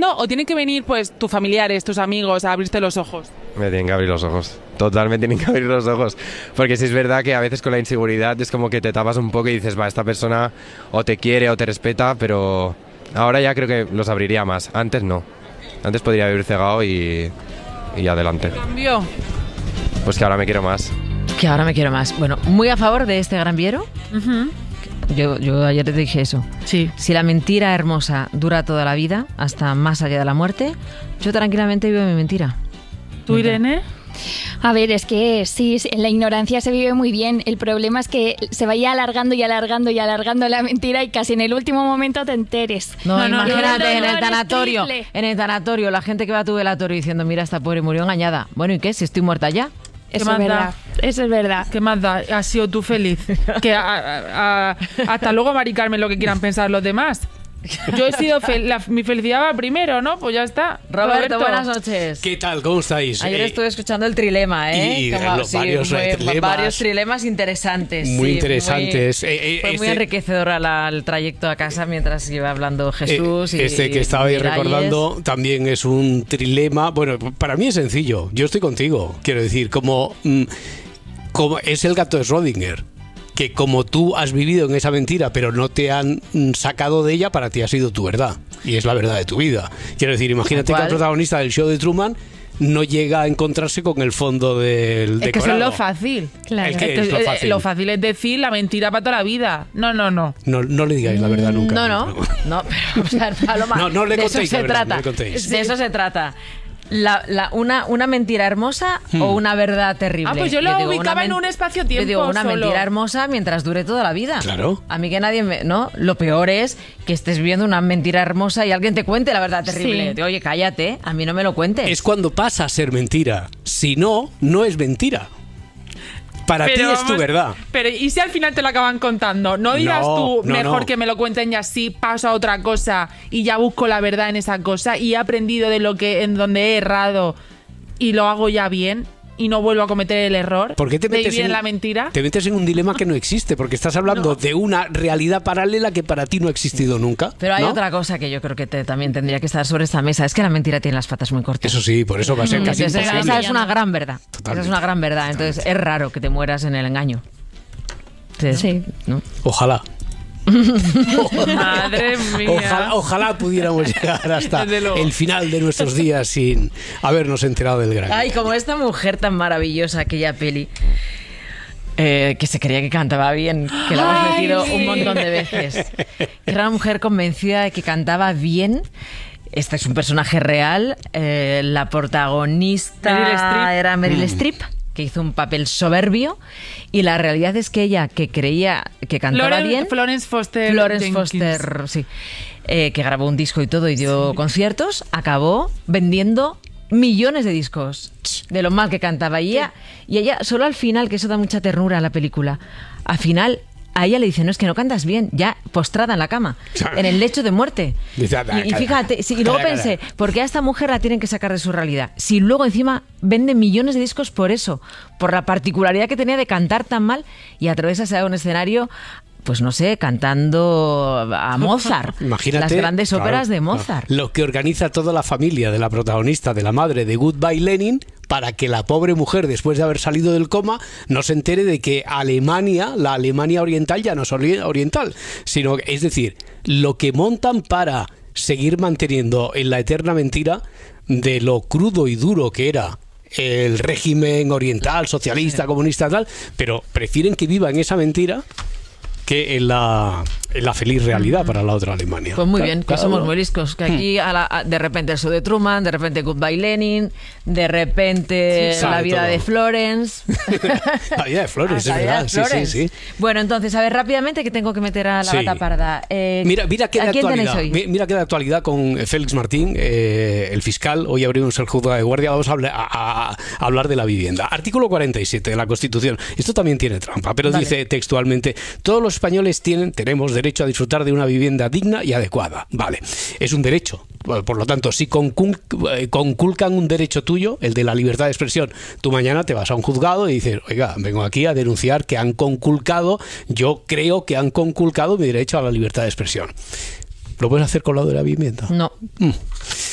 haciendo o tienen que venir pues tus familiares, tus amigos a abrirte los ojos? Me tienen que abrir los ojos. Total, me tienen que abrir los ojos. Porque sí es verdad que a veces con la inseguridad es como que te tapas un poco y dices, esta persona o te quiere o te respeta, pero ahora ya creo que los abriría más. Antes no. Antes podría haber cegado y adelante. ¿Qué cambio? Pues que ahora me quiero más. Que ahora me quiero más. Bueno, muy a favor de este Gran Viero. Uh-huh. Yo ayer te dije eso. Sí. Si la mentira hermosa dura toda la vida, hasta más allá de la muerte, yo tranquilamente vivo mi mentira. ¿Tú, Irene? A ver, es que sí, en la ignorancia se vive muy bien. El problema es que se vaya alargando y alargando y alargando la mentira y casi en el último momento te enteres. No, imagínate, el dolor en el tanatorio, la gente que va a tu velatorio diciendo, mira, esta pobre murió engañada. Bueno, ¿y qué? Si estoy muerta ya. Eso es verdad. Eso es verdad. ¿Qué más da? Has sido tú feliz. Que hasta luego, Mari Carmen, lo que quieran pensar los demás. Yo he sido mi felicidad va primero, ¿no? Pues ya está. Roberto, buenas noches. ¿Qué tal? ¿Cómo estáis? Ayer estuve escuchando el trilema, ¿eh? Y varios trilemas interesantes. Muy interesantes. Fue muy enriquecedor el trayecto a casa mientras iba hablando Jesús. Que estabais recordando también es un trilema. Bueno, para mí es sencillo. Yo estoy contigo. Quiero decir, como es el gato de Schrödinger. Que como tú has vivido en esa mentira pero no te han sacado de ella, para ti ha sido tu verdad y es la verdad de tu vida. Quiero decir, imagínate que el protagonista del show de Truman no llega a encontrarse con el fondo del decorado. Es que eso es lo fácil. Claro. ¿El qué es lo fácil? Lo fácil es decir la mentira para toda la vida. No. No le digáis la verdad nunca. No, pero o sea, Paloma, no le contéis de eso se la verdad, trata. no le contéis. De eso se trata. Una mentira hermosa o una verdad terrible. Pues yo lo ubicaba en un espacio-tiempo. Yo digo, una solo. mentira hermosa mientras dure toda la vida. Claro. A mí que nadie ¿no? Lo peor es que estés viendo una mentira hermosa y alguien te cuente la verdad terrible. Sí. Oye, cállate, a mí no me lo cuentes. Es cuando pasa a ser mentira. Si no, no es mentira. Para ti es tu verdad. Pero ¿y si al final te lo acaban contando? No dirás tú, mejor que me lo cuenten y así paso a otra cosa y ya busco la verdad en esa cosa y he aprendido en donde he errado y lo hago ya bien y no vuelvo a cometer el error ¿Por qué te de metes vivir en la mentira? Te metes en un dilema que no existe, porque estás hablando de una realidad paralela que para ti no ha existido nunca. Pero hay ¿no? otra cosa que yo creo que también tendría que estar sobre esta mesa, es que la mentira tiene las patas muy cortas. Eso sí, por eso va a ser casi imposible. Esa es una gran verdad. Totalmente. Esa es una gran verdad. Entonces es raro que te mueras en el engaño. Sí. ¿No? Ojalá. Madre mía. Ojalá pudiéramos llegar hasta el final de nuestros días sin habernos enterado del gran. Ay, como esta mujer tan maravillosa, aquella peli, que se creía que cantaba bien, que la hemos metido un montón de veces. Era una mujer convencida de que cantaba bien. Este es un personaje real. La protagonista era Meryl Streep, que hizo un papel soberbio, y la realidad es que ella, que creía que cantaba bien, Florence Foster, sí, que grabó un disco y todo y dio conciertos, acabó vendiendo millones de discos de lo mal que cantaba. Y ella solo al final, que eso da mucha ternura a la película, al final a ella le dicen, no, es que no cantas bien, ya postrada en la cama, en el lecho de muerte. Y fíjate, y luego pensé, ¿por qué a esta mujer la tienen que sacar de su realidad? Si luego encima vende millones de discos por eso, por la particularidad que tenía de cantar tan mal y atravesarse a un escenario, pues no sé, cantando a Mozart. Imagínate, las grandes óperas de Mozart. Lo que organiza toda la familia de la protagonista, de la madre de Goodbye Lenin, para que la pobre mujer, después de haber salido del coma, no se entere de que Alemania, la Alemania oriental, ya no es oriental, sino, es decir, lo que montan para seguir manteniendo en la eterna mentira de lo crudo y duro que era el régimen oriental, socialista, comunista, tal, pero prefieren que viva en esa mentira que en la feliz realidad para la otra Alemania. Pues muy bien, que somos muy listos. Que aquí de repente el show de Truman, de repente Goodbye Lenin, de repente la vida de Florence. La vida de Florence, es verdad. Sí. Bueno, entonces, a ver rápidamente que tengo que meter a la gata parda. Mira qué de ¿a quién actualidad. tenéis hoy? Mira qué de actualidad con Félix Martín, el fiscal. Hoy abrimos el juzgado de guardia. Vamos a hablar de la vivienda. Artículo 47 de la Constitución. Esto también tiene trampa, pero dice textualmente: todos los españoles tenemos derecho a disfrutar de una vivienda digna y adecuada. Vale, es un derecho. Por lo tanto, si conculcan un derecho tuyo, el de la libertad de expresión, tú mañana te vas a un juzgado y dices, oiga, vengo aquí a denunciar que han conculcado, yo creo que han conculcado mi derecho a la libertad de expresión. ¿Lo puedes hacer con lo de la vivienda? No.